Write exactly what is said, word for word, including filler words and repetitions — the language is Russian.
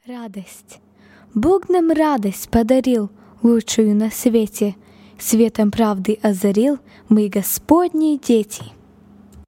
Радость. Бог нам радость подарил, лучшую на свете, светом правды озарил, мы Господни дети.